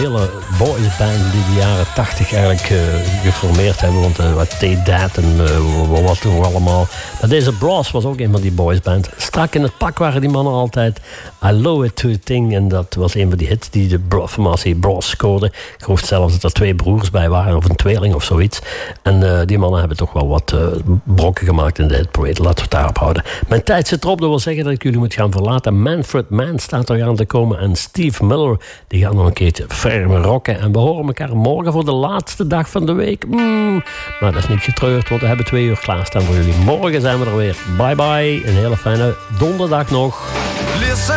vele boysbanden die de jaren 80 eigenlijk geformeerd hebben. Want wat T-Dat en wat toen allemaal. Maar deze Bros was ook een van die boysbands. Strak in het pak waren die mannen altijd. I Love It To A Thing. En dat was een van die hits die de formatie Bros scoorde. Ik geloof zelfs dat er 2 broers bij waren. Of een tweeling of zoiets. En die mannen hebben toch wel wat brokken gemaakt in de hitparade. Laten we het daarop houden. Mijn tijd zit erop. Dat wil zeggen dat ik jullie moet gaan verlaten. Manfred Mann staat er aan te komen. En Steve Miller. Die gaan nog een keertje ferme rocken. En we horen elkaar morgen voor de laatste dag van de week. Maar dat is niet getreurd. Want we hebben 2 uur klaarstaan voor jullie. Morgen zijn we er weer. Bye bye. Een hele fijne donderdag nog. Listen